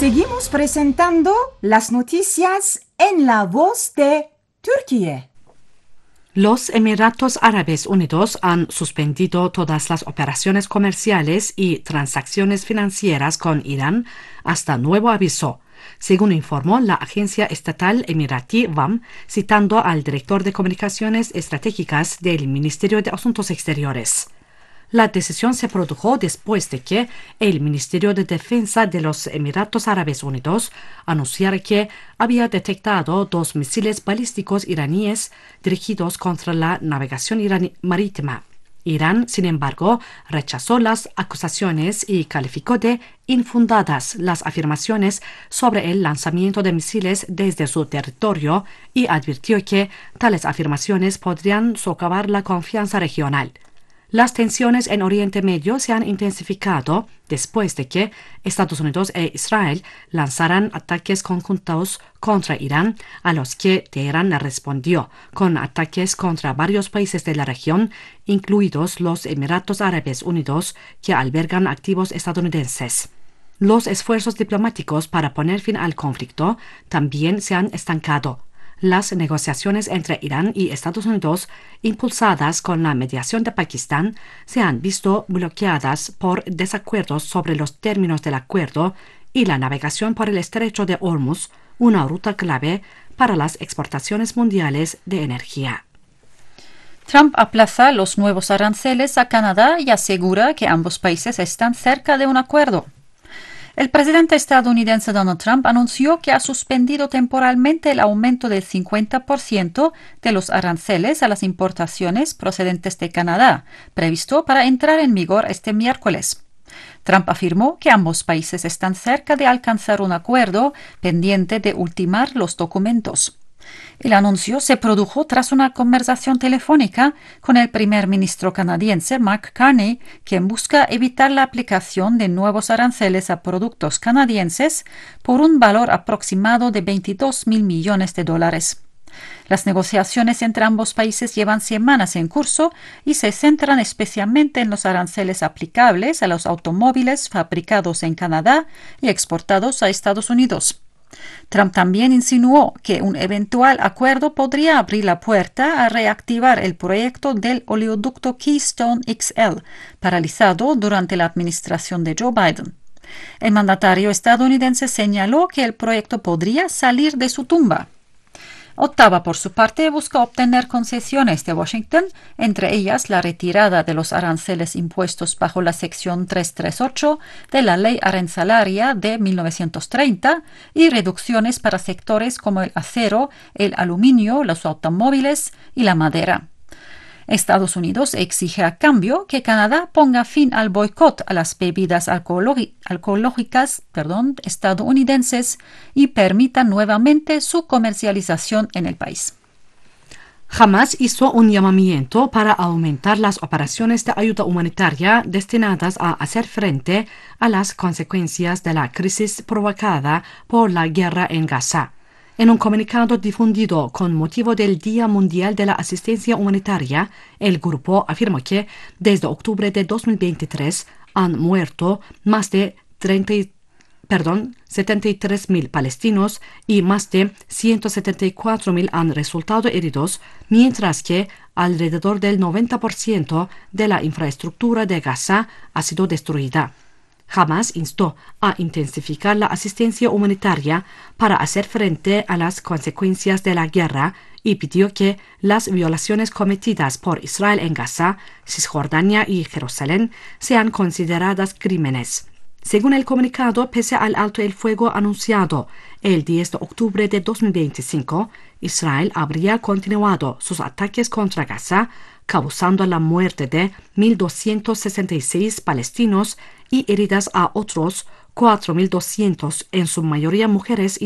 Seguimos presentando las noticias en la voz de Turquía. Los Emiratos Árabes Unidos han suspendido todas las operaciones comerciales y transacciones financieras con Irán hasta nuevo aviso, según informó la agencia estatal emiratí WAM, citando al director de comunicaciones estratégicas del Ministerio de Asuntos Exteriores. La decisión se produjo después de que el Ministerio de Defensa de los Emiratos Árabes Unidos anunciara que había detectado 2 misiles balísticos iraníes dirigidos contra la navegación marítima. Irán, sin embargo, rechazó las acusaciones y calificó de infundadas las afirmaciones sobre el lanzamiento de misiles desde su territorio y advirtió que tales afirmaciones podrían socavar la confianza regional. Las tensiones en Oriente Medio se han intensificado después de que Estados Unidos e Israel lanzaran ataques conjuntos contra Irán, a los que Teherán respondió con ataques contra varios países de la región, incluidos los Emiratos Árabes Unidos, que albergan activos estadounidenses. Los esfuerzos diplomáticos para poner fin al conflicto también se han estancado. Las negociaciones entre Irán y Estados Unidos, impulsadas con la mediación de Pakistán, se han visto bloqueadas por desacuerdos sobre los términos del acuerdo y la navegación por el estrecho de Hormuz, una ruta clave para las exportaciones mundiales de energía. Trump aplaza los nuevos aranceles a Canadá y asegura que ambos países están cerca de un acuerdo. El presidente estadounidense Donald Trump anunció que ha suspendido temporalmente el aumento del 50% de los aranceles a las importaciones procedentes de Canadá, previsto para entrar en vigor este miércoles. Trump afirmó que ambos países están cerca de alcanzar un acuerdo, pendiente de ultimar los documentos. El anuncio se produjo tras una conversación telefónica con el primer ministro canadiense Mark Carney, quien busca evitar la aplicación de nuevos aranceles a productos canadienses por un valor aproximado de $22,000 millones. Las negociaciones entre ambos países llevan semanas en curso y se centran especialmente en los aranceles aplicables a los automóviles fabricados en Canadá y exportados a Estados Unidos. Trump también insinuó que un eventual acuerdo podría abrir la puerta a reactivar el proyecto del oleoducto Keystone XL, paralizado durante la administración de Joe Biden. El mandatario estadounidense señaló que el proyecto podría salir de su tumba. Ottawa, por su parte, busca obtener concesiones de Washington, entre ellas la retirada de los aranceles impuestos bajo la sección 338 de la Ley Arancelaria de 1930 y reducciones para sectores como el acero, el aluminio, los automóviles y la madera. Estados Unidos exige a cambio que Canadá ponga fin al boicot a las bebidas alcohólicas estadounidenses y permita nuevamente su comercialización en el país. Hamás hizo un llamamiento para aumentar las operaciones de ayuda humanitaria destinadas a hacer frente a las consecuencias de la crisis provocada por la guerra en Gaza. En un comunicado difundido con motivo del Día Mundial de la Asistencia Humanitaria, el grupo afirmó que desde octubre de 2023 han muerto más de 73,000 palestinos y más de 174,000 han resultado heridos, mientras que alrededor del 90% de la infraestructura de Gaza ha sido destruida. Hamás instó a intensificar la asistencia humanitaria para hacer frente a las consecuencias de la guerra y pidió que las violaciones cometidas por Israel en Gaza, Cisjordania y Jerusalén sean consideradas crímenes. Según el comunicado, pese al alto el fuego anunciado el 10 de octubre de 2025, Israel habría continuado sus ataques contra Gaza, causando la muerte de 1.266 palestinos y heridas a otros 4.200, en su mayoría mujeres y